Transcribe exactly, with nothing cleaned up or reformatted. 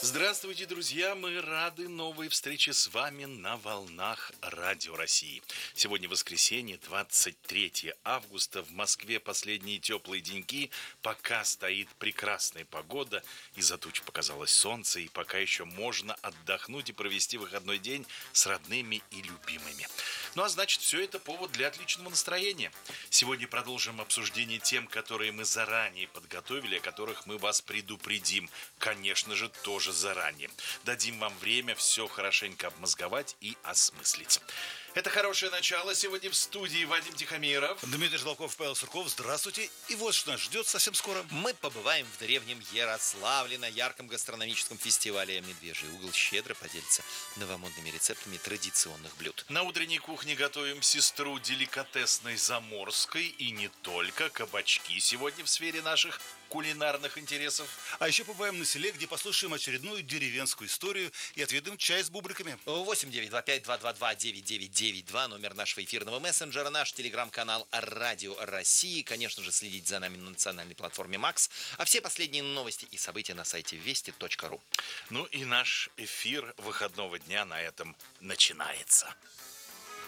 Здравствуйте, друзья! Мы рады новой встрече с вами на волнах Радио России. Сегодня воскресенье, двадцать третьего августа. В Москве последние теплые деньки. Пока стоит прекрасная погода. Из-за туч показалось солнце. И пока еще можно отдохнуть и провести выходной день с родными и любимыми. Ну а значит, все это повод для отличного настроения. Сегодня продолжим обсуждение тем, которые мы заранее подготовили, о которых мы вас предупредим. Конечно же, тоже заранее. Дадим вам время все хорошенько обмозговать и осмыслить. Это хорошее начало. Сегодня в студии Вадим Тихомиров, Дмитрий Жлаков, Павел Сурков. Здравствуйте. И вот что нас ждет совсем скоро. Мы побываем в древнем Ярославле на ярком гастрономическом фестивале. Медвежий угол щедро поделится новомодными рецептами традиционных блюд. На утренней кухне готовим сестру деликатесной заморской и не только. Кабачки сегодня в сфере наших кулинарных интересов. А еще побываем на селе, где послушаем очередную деревенскую историю и отведаем чай с бубликами. восемь девять два пять два два два девять девять девять два, номер нашего эфирного мессенджера, наш телеграм-канал Радио России. Конечно же, следить за нами на национальной платформе Макс. А все последние новости и события на сайте вести точка ру. Ну и наш эфир выходного дня на этом начинается.